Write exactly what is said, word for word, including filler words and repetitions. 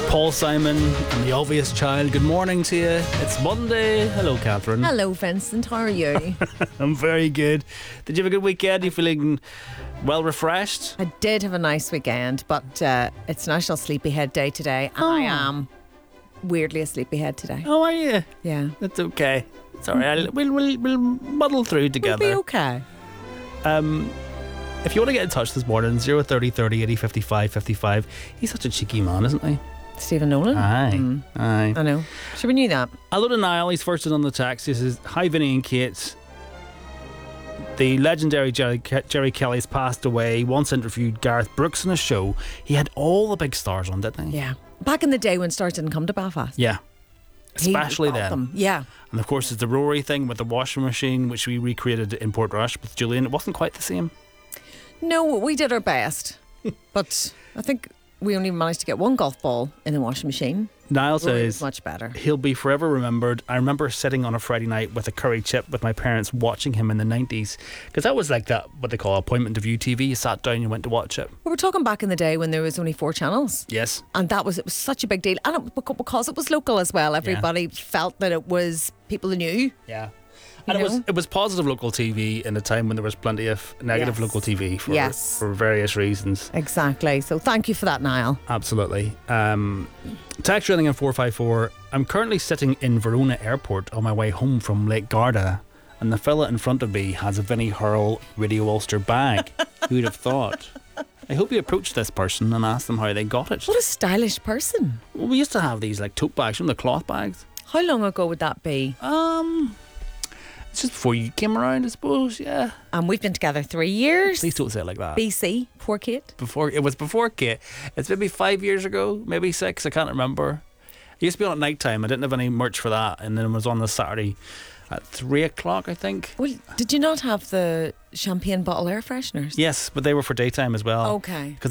Paul Simon and the Obvious Child. Good morning to you. It's Monday. Hello, Catherine. Hello, Vincent. How are you? I'm very good. Did you have a good weekend? Are you feeling well refreshed? I did have a nice weekend, but uh, it's National Sleepyhead Day today, and Oh. I am weirdly a sleepyhead today. Oh, are you? Yeah. That's okay. It's all right. I'll- We'll, we'll, we'll muddle through together. It'll be okay. Um, if you want to get in touch this morning, zero thirty thirty eighty fifty-five fifty-five. He's such a cheeky man, isn't he? Stephen Nolan? Aye. Mm. Aye. I know. Sure, we knew that. Hello to Niall. He's first in on the text. He says, hi, Vinny and Kate. The legendary Jerry, Ke- Jerry Kelly has passed away. He once interviewed Gareth Brooks on a show. He had all the big stars on, didn't he? Yeah. Back in the day when stars didn't come to Belfast. Yeah. He Especially brought then. them. Yeah. And of course, there's the Rory thing with the washing machine, which we recreated in Portrush with Julian. It wasn't quite the same. No, we did our best. But I think we only managed to get one golf ball in the washing machine. Niall Rory was says much better. he'll be forever remembered. I remember sitting on a Friday night with a curry chip with my parents watching him in the nineties. Because that was like that, what they call appointment to view T V. You sat down, you went to watch it. We were talking back in the day when there was only four channels. Yes. And that was, it was such a big deal. And it, beca- because it was local as well, everybody felt that it was people who knew. Yeah. And You it was know? it was positive local T V in a time when there was plenty of negative Yes. local T V for Yes. for various reasons. Exactly. So thank you for that, Niall. Absolutely. Um, text running in four five four. I'm currently sitting in Verona Airport on my way home from Lake Garda, and the fella in front of me has a Vinnie Hurl Radio Ulster bag. Who'd have thought? I hope you approach this person and ask them how they got it. What a stylish person. Well, we used to have these like tote bags, you know, the cloth bags. How long ago would that be? Um, it's just before you came around, I suppose. Yeah. And we've been together three years. Please don't say it like that. B C, poor Kate. Before it was before Kate. It's maybe five years ago, maybe six. I can't remember. It used to be on at night time. I didn't have any merch for that, and then it was on the Saturday at three o'clock, I think. Well, did you not have the champagne bottle air fresheners? Yes, but they were for daytime as well. Okay. Because